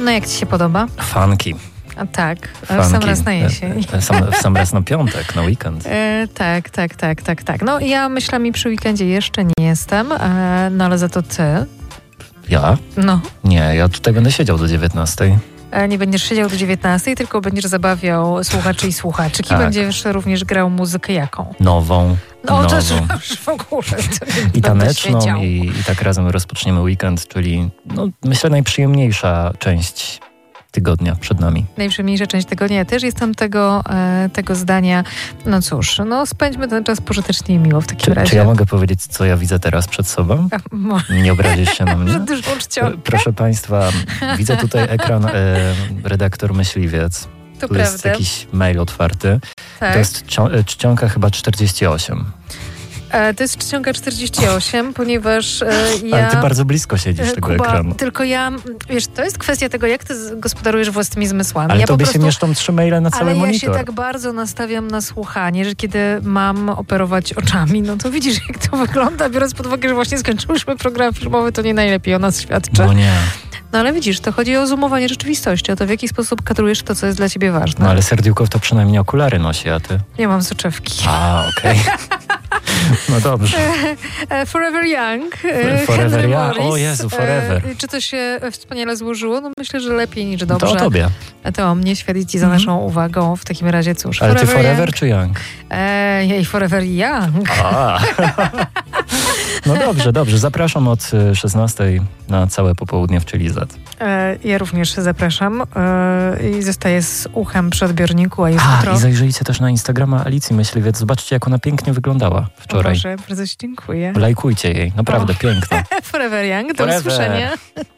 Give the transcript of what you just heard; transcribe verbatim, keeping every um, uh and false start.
No jak ci się podoba? Funky. A tak, Funky. w sam raz na jesień. W sam, w sam raz na piątek, na weekend. E, tak, tak, tak, tak, tak. No ja myślami przy weekendzie jeszcze nie jestem, e, no ale za to ty. Ja? No. Nie, ja tutaj będę siedział do dziewiętnastej. E, nie będziesz siedział do dziewiętnastej, tylko będziesz zabawiał słuchaczy i słuchaczki. Tak. Będziesz również grał muzykę jaką? Nową. No nową. to już w ogóle. I taneczną, siedział. i, i tak razem rozpoczniemy weekend, czyli no, myślę najprzyjemniejsza część tygodnia przed nami. Najprzyjemniejsza część tygodnia. Ja też jestem tego, e, tego zdania. No cóż, no spędźmy ten czas pożytecznie i miło w takim Czy, razie. czy ja mogę powiedzieć, co ja widzę teraz przed sobą? A, mo- Nie obrazisz się na mnie? Za dużą czcionkę. Proszę Państwa, widzę tutaj ekran e, redaktor Myśliwiec. To Tu jest prawda. jakiś mail otwarty. Tak. To jest cio- e, czcionka chyba czterdzieści osiem. E, to jest czcionka czterdzieści osiem, ponieważ e, ja... Ale ty bardzo blisko siedzisz e, tego Kuba, ekranu. tylko ja, wiesz, to jest kwestia tego, jak ty z- gospodarujesz własnymi zmysłami. Ale ja tobie po się prostu, mieszczą trzy maile na cały ale monitor. ja się tak bardzo nastawiam na słuchanie, że kiedy mam operować oczami, no to widzisz, jak to wygląda, biorąc pod uwagę, że właśnie skończyłyśmy program filmowy, to nie najlepiej o nas świadczy. No nie. No ale widzisz, to chodzi o zoomowanie rzeczywistości, o to, w jaki sposób kadrujesz to, co jest dla ciebie ważne. No ale Serdiukow to przynajmniej okulary nosi, a ty? Ja mam soczewki. A, okej. No dobrze. E, Forever Young. e, Forever Henry Young. Morris. O Jezu, Forever. E, Czy to się wspaniale złożyło? No myślę, że lepiej niż dobrze. To o tobie. A to o mnie, świat ci za Mhm. naszą uwagą. W takim razie cóż. Ale ty Forever Forever Young. czy Young? E, jej Forever Young. A. No dobrze, dobrze. Zapraszam od szesnastej na całe popołudnie w Chilizat. E, ja również zapraszam e, i zostaję z uchem przy odbiorniku, a jest A, jutro. i zajrzyjcie też na Instagrama Alicji Myśliwiec. Zobaczcie, jak ona pięknie wyglądała wczoraj. Boże, bardzo ci dziękuję. Lajkujcie jej. Naprawdę O. piękna. Forever Young. Do Forever. usłyszenia.